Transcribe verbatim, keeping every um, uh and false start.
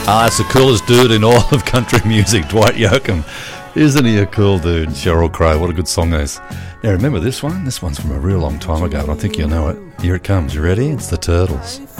Ah, that's the coolest dude in all of country music, Dwight Yoakam. Isn't he a cool dude? Sheryl Crow, what a good song that is. Now remember this one? This one's from a real long time ago, and I think you'll know it. Here it comes. You ready? It's the Turtles.